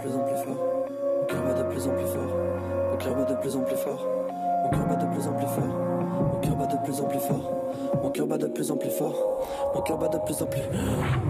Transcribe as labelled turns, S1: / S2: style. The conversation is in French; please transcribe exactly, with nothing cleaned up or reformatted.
S1: plus en plus fort. Mon cœur bat de plus en plus fort. Mon cœur bat de plus en plus fort. Mon cœur bat de plus en plus fort. Mon cœur bat de plus en plus fort. Mon cœur bat de plus en plus fort. Mon cœur bat de plus en plus.